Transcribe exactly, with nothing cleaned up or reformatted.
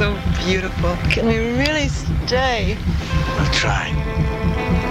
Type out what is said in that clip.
so beautiful. Can we really stay? I'll try.